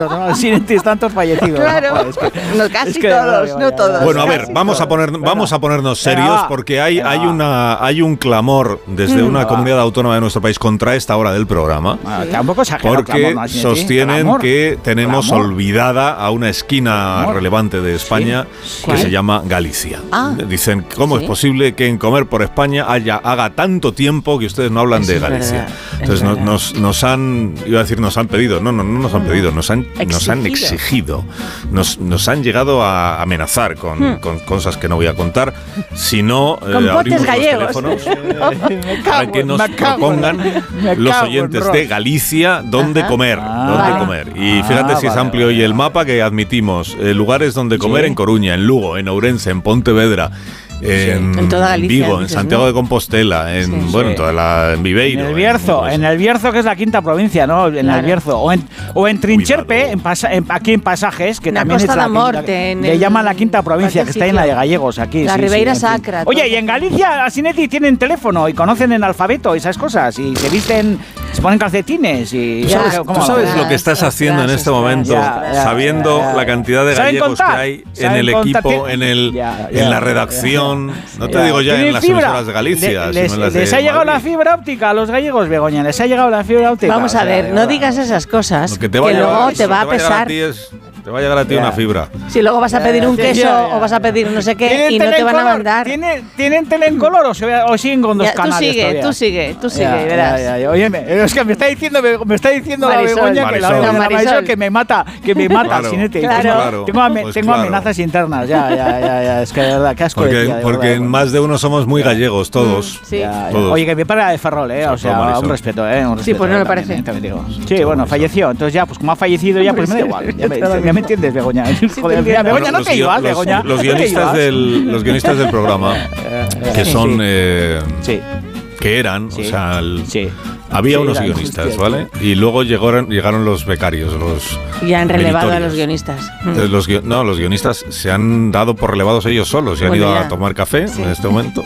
No, Sineti, tantos fallecidos. Claro, no, casi todos, no todos. Bueno, a ver, vamos a ponernos serios porque hay un clamor desde una comunidad autónoma de nuestro país contra esta hora del programa. Tampoco porque sostienen que tenemos olvidada a una esquina relevante de España que se llama Galicia. Dicen, ¿cómo es posible que en Comer por España haga tanto tiempo que ustedes no hablan de Galicia? Entonces nos han pedido, no nos han pedido, nos han exigido, nos han llegado a amenazar con cosas que no voy a contar, si no abrimos los teléfonos para que nos propongan los oyentes de Galicia dónde comer. Y fíjate si es amplio hoy el mapa, que admitimos lugares donde comer en Coruña, en Lugo, en Ourense, en Pontevedra, en toda Galicia, Vigo, en Santiago de Compostela, en Viveiro. En el Bierzo, que es la quinta provincia, ¿no? En el Bierzo. O en Trincherpe, aquí en Pasajes, que también es la Morte, le llaman la quinta provincia, que está en la de Gallegos, aquí. La Ribeira Sacra. Oye, y en Galicia, Sineti, tienen teléfono y conocen en alfabeto y esas cosas, y se visten, se ponen calcetines y... ¿Tú sabes lo que estás haciendo en este momento, sabiendo la cantidad de gallegos que hay en el equipo, en la redacción? No te digo ya en las emisoras de Galicia. Les ha llegado la fibra óptica a los gallegos, Begoña. Les ha llegado la fibra óptica. Vamos a ver, no digas esas cosas, que luego te va a pesar. Te va a llegar a ti una fibra. Si luego vas a pedir un queso o vas a pedir no sé qué y no te van a mandar. ¿Tienen tele en color o siguen con dos canales? Tú sigue, verás. Óyeme, es que me está diciendo Marisol, la Begoña que me mata, claro, Sinete. Claro. Tengo amenazas internas, ya, es que de verdad, qué asco. Porque en más de uno somos muy gallegos, todos. Todos. Oye, que me para de Ferrol, o sea, un respeto, Sí, pues no me parece. Sí, bueno, falleció, entonces ya, pues como ha fallecido ya, pues me da igual. Ya me entiendes, Begoña. Joder, Begoña, no te ibas, Begoña. Los guionistas del programa, que son... que eran, o sea... Había unos guionistas, ¿vale? Y luego llegaron los becarios, Y han relevado a los guionistas. Los guionistas se han dado por relevados ellos solos. Se han ido a tomar café en este momento.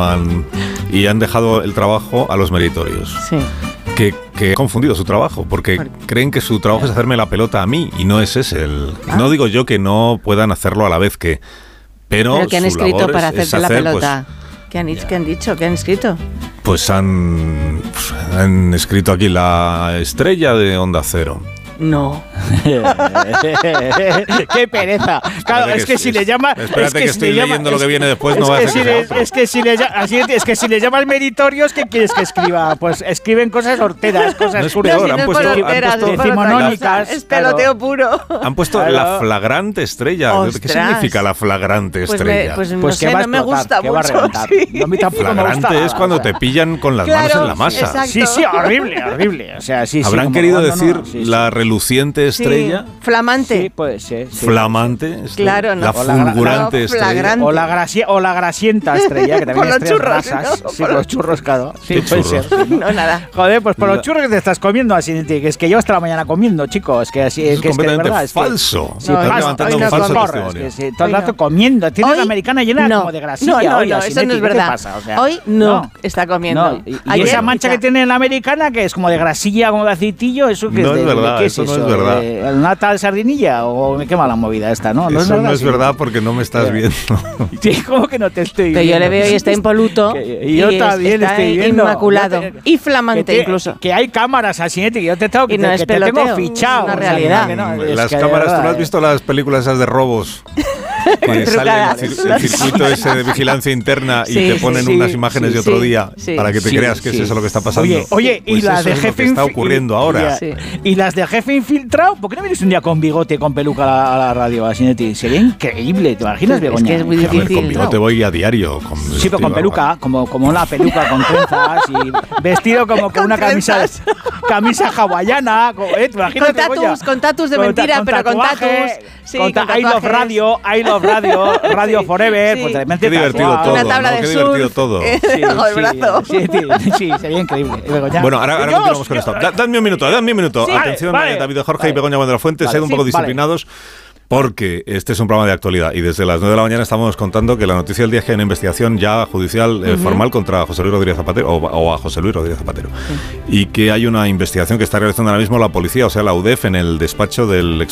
Y han dejado el trabajo a los meritorios. Sí. Que ha confundido su trabajo, porque creen que su trabajo es hacerme la pelota a mí, y no es ese No digo yo que no puedan hacerlo a la vez que... Pero ¿qué han escrito para hacerte la pelota? ¿Qué han dicho? ¿Qué han escrito? Pues han escrito aquí la estrella de Onda Cero. No. Qué pereza. Claro, es que si le llama... Espérate que estoy leyendo lo que viene después, no va a ser es que si le llamas meritorios, ¿qué quieres que escriba? Pues escriben cosas horteras, cosas curiosidades. Han puesto decimonónicas. Es peloteo puro. Han puesto la flagrante estrella. Ostras. ¿Qué significa la flagrante estrella? Pues no sé, no me gusta mucho. A mí tampoco flagrante es cuando te pillan con las manos en la masa. Exacto. Sí, horrible. O sea, ¿Habrán querido decir la reluciente estrella? Flamante. Sí, puede ser. Flamante. Claro, no. La fulgurante estrella. O la grasienta estrella, que también con los churros. Sí, con los churros, claro. Sí, puede ser. No, nada. Joder, pues por los churros que te estás comiendo, así que es que yo hasta la mañana comiendo, chicos. Que así es completamente verdad, falso. Sí, estás levantando un falso testimonio. Todo el rato comiendo. Tienes la americana llena como de grasilla. No, eso no es verdad. Hoy no está comiendo. Y esa mancha que tiene la americana, que es como de grasilla, como de aceitillo, eso que es de verdad. Eso no es verdad. ¿Una tal sardinilla o qué mala movida esta, no? Eso no es verdad porque no me estás viendo. Sí, ¿cómo que no te estoy viendo? Pero yo le veo y está impoluto. Y yo también estoy viendo. Inmaculado. Y flamante incluso. Que hay cámaras así, que yo te tengo fichado. Es una realidad. Las cámaras, ¿tú no has visto las películas esas de robos? Que sale el circuito ese de vigilancia interna y te ponen unas imágenes de otro día para que te creas que es eso lo que está pasando. Oye, pues y las de jefe está ocurriendo ahora. Y las de jefe infiltrado, ¿por qué no vienes un día con bigote, con peluca a la radio, Asinetti? Sería increíble, ¿te imaginas, Begoña? Es que es muy difícil. Con bigote voy a diario. Sí, pero con peluca, como una peluca con trenzas y vestido como con una camisa hawaiana. Con tatus de mentira, pero con tatus. Sí, con I Love Radio Forever. Sí. Pues qué divertido todo. Una tabla de qué surf. Divertido todo. Bajo el brazo. Sí, sería increíble. Bueno, ahora continuamos con esto. Dadme un minuto. Sí, Atención, David Jorge y Begoña Buendrafuente, sed un poco disciplinados. Porque este es un programa de actualidad y desde las 9 de la mañana estamos contando que la noticia del día es que hay una investigación ya judicial formal contra José Luis Rodríguez Zapatero o a José Luis Rodríguez Zapatero y que hay una investigación que está realizando ahora mismo la policía, o sea la UDEF, en el despacho del